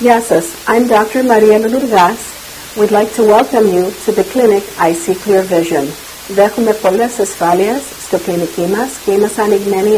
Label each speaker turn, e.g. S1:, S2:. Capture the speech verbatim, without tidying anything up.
S1: Γεια σας, I'm Doctor Maria Lourdes. We'd like to welcome you to the clinic I See Clear Vision. Δέχομαι πολλές ασφάλειες στο κλινική μας και είμαστε ανοιγμένοι